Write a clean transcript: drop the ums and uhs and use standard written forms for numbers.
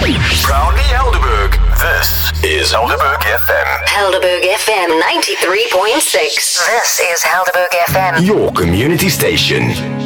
Proudly Helderberg. This is Helderberg FM. Helderberg FM 93.6. This is Helderberg FM. Your community station.